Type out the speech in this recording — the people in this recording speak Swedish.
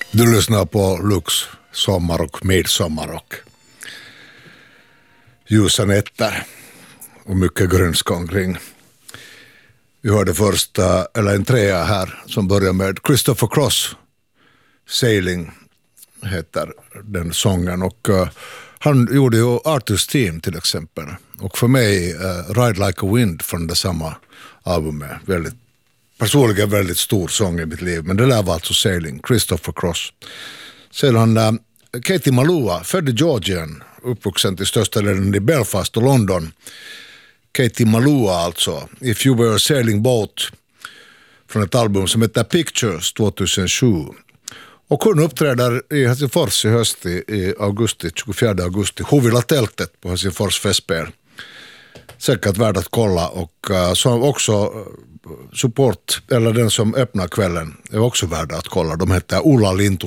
Du lyssnar på Lux sommar och midsommar och ljusa nätter och mycket grönska omkring. Vi hörde först en trea här som börjar med Christopher Cross. Sailing heter den sången och han gjorde ju Arthur's Theme till exempel. Och för mig Ride Like a Wind från det samma album är personligen väldigt stor sång i mitt liv. Men det där var alltså Sailing, Christopher Cross. Sedan Katie Malua, född i Georgien, uppvuxen till största delen i Belfast och London. Katie Malua alltså, If You Were a Sailing Boat, från ett album som heter Pictures 2007. Och hon uppträder i Helsingfors i höst i augusti, 24 augusti, Hovila-tältet på Helsingfors festspel. Säkert värd att kolla och som också support, eller den som öppnar kvällen är också värd att kolla. De heter Ulla Lintu